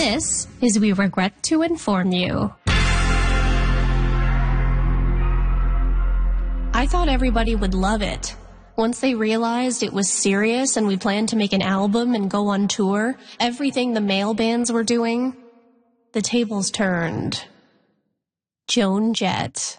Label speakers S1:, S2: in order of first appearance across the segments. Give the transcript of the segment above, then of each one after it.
S1: This is We Regret to Inform You. I thought everybody would love it. Once they realized it was serious and we planned to make an album and go on tour, everything the male bands were doing, the tables turned. Joan Jett.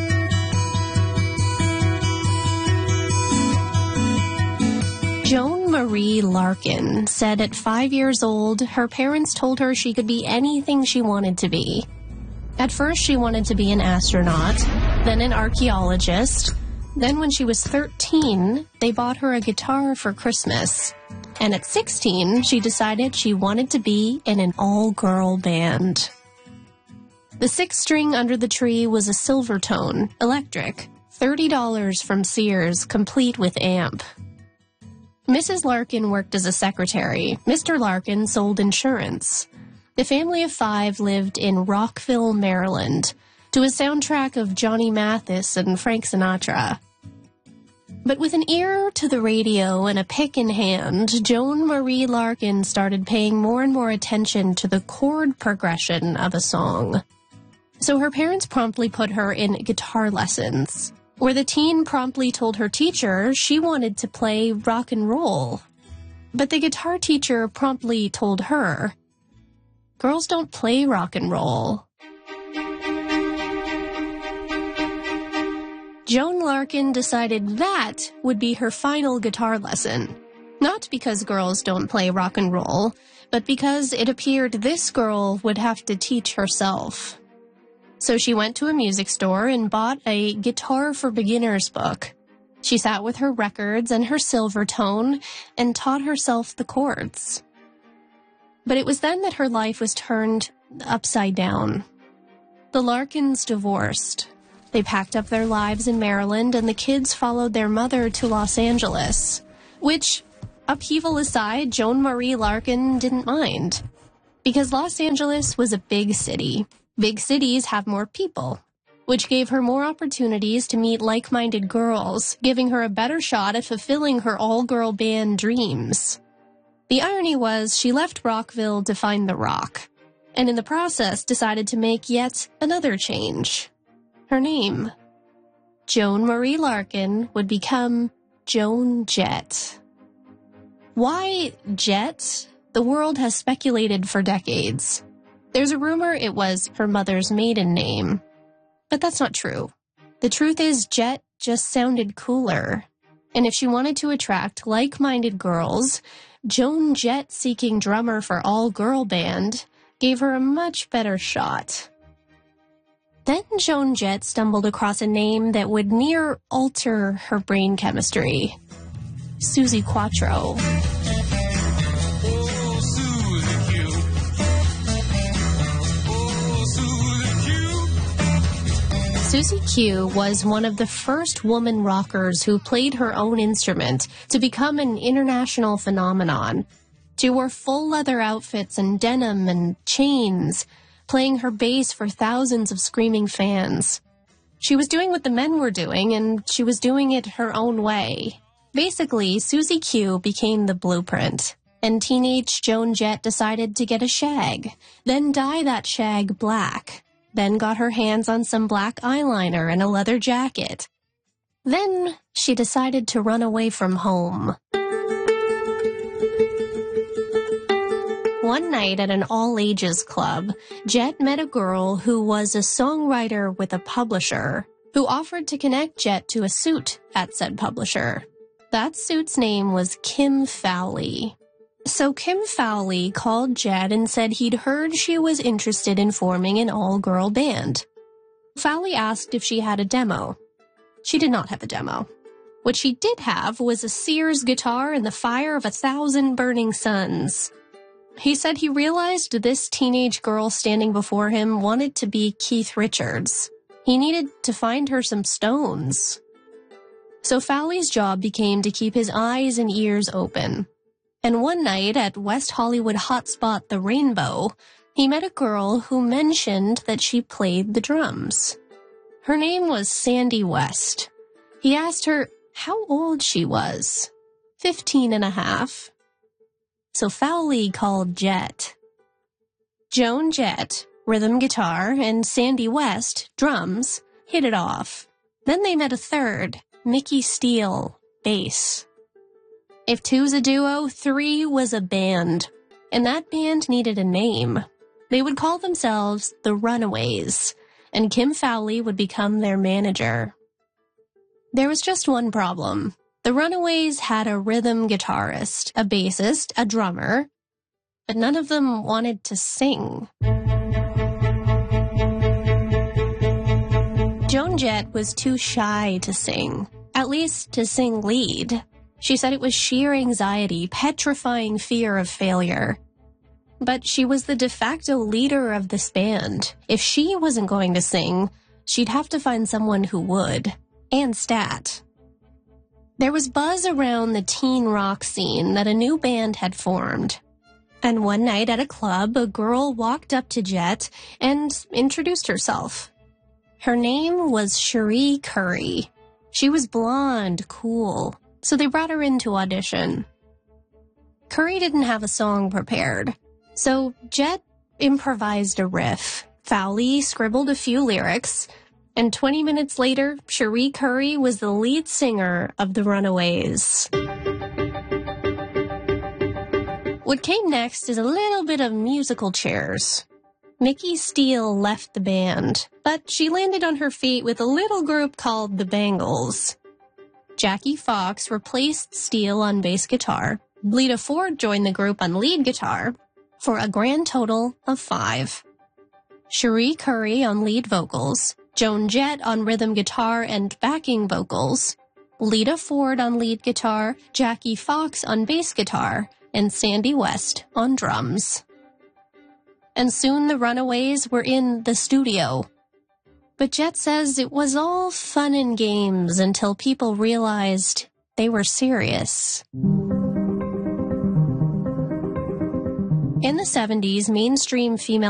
S1: Joan Marie Larkin said at 5 years old, her parents told her she could be anything she wanted to be. At first, she wanted to be an astronaut, then an archaeologist. Then when she was 13, they bought her a guitar for Christmas. And at 16, she decided she wanted to be in an all-girl band. The 6-string under the tree was a Silvertone, electric, $30 from Sears, complete with amp. Mrs. Larkin worked as a secretary. Mr. Larkin sold insurance. The family of 5 lived in Rockville, Maryland, to a soundtrack of Johnny Mathis and Frank Sinatra. But with an ear to the radio and a pick in hand, Joan Marie Larkin started paying more and more attention to the chord progression of a song. So her parents promptly put her in guitar lessons, where the teen promptly told her teacher she wanted to play rock and roll. But the guitar teacher promptly told her, "Girls don't play rock and roll." Joan Larkin decided that would be her final guitar lesson. Not because girls don't play rock and roll, but because it appeared this girl would have to teach herself. So she went to a music store and bought a Guitar for Beginners book. She sat with her records and her Silvertone and taught herself the chords. But it was then that her life was turned upside down. The Larkins divorced. They packed up their lives in Maryland, and the kids followed their mother to Los Angeles, which, upheaval aside, Joan Marie Larkin didn't mind. Because Los Angeles was a big city. Big cities have more people, which gave her more opportunities to meet like-minded girls, giving her a better shot at fulfilling her all-girl band dreams. The irony was she left Rockville to find the rock, and in the process decided to make yet another change. Her name, Joan Marie Larkin, would become Joan Jett. Why Jett? The world has speculated for decades. There's a rumor it was her mother's maiden name, but that's not true. The truth is Jett just sounded cooler, and if she wanted to attract like-minded girls, Joan Jett seeking drummer for all-girl band gave her a much better shot. Then Joan Jett stumbled across a name that would near alter her brain chemistry. Suzi Quatro.
S2: Oh, Susie Q. Oh, Susie Q.
S1: Suzi Q was one of the first woman rockers who played her own instrument to become an international phenomenon. She wore full leather outfits and denim and chains, playing her bass for thousands of screaming fans. She was doing what the men were doing, and she was doing it her own way. Basically, Suzi Q became the blueprint, and teenage Joan Jett decided to get a shag, then dye that shag black, then got her hands on some black eyeliner and a leather jacket. Then she decided to run away from home. One night at an all-ages club, Jett met a girl who was a songwriter with a publisher, who offered to connect Jett to a suit at said publisher. That suit's name was Kim Fowley. So Kim Fowley called Jett and said he'd heard she was interested in forming an all-girl band. Fowley asked if she had a demo. She did not have a demo. What she did have was a Sears guitar and the fire of 1,000 burning suns. He said he realized this teenage girl standing before him wanted to be Keith Richards. He needed to find her some stones. So Fowley's job became to keep his eyes and ears open. And one night at West Hollywood hotspot The Rainbow, he met a girl who mentioned that she played the drums. Her name was Sandy West. He asked her how old she was. 15 and a half. So Fowley called Jett. Joan Jett, rhythm guitar, and Sandy West, drums, hit it off. Then they met a third, Mickey Steele, bass. If two's a duo, three was a band, and that band needed a name. They would call themselves the Runaways, and Kim Fowley would become their manager. There was just one problem. The Runaways had a rhythm guitarist, a bassist, a drummer, but none of them wanted to sing. Joan Jett was too shy to sing, at least to sing lead. She said it was sheer anxiety, petrifying fear of failure. But she was the de facto leader of this band. If she wasn't going to sing, she'd have to find someone who would. And stat. There was buzz around the teen rock scene that a new band had formed. And one night at a club, a girl walked up to Jett and introduced herself. Her name was Cherie Currie. She was blonde, cool, so they brought her in to audition. Currie didn't have a song prepared, so Jett improvised a riff. Fowley scribbled a few lyrics, and 20 minutes later, Cherie Currie was the lead singer of the Runaways. What came next is a little bit of musical chairs. Mickey Steele left the band, but she landed on her feet with a little group called the Bangles. Jackie Fox replaced Steele on bass guitar. Lita Ford joined the group on lead guitar for a grand total of 5. Cherie Currie on lead vocals, Joan Jett on rhythm guitar and backing vocals, Lita Ford on lead guitar, Jackie Fox on bass guitar, and Sandy West on drums. And soon the Runaways were in the studio. But Jett says it was all fun and games until people realized they were serious. In the 70s, mainstream female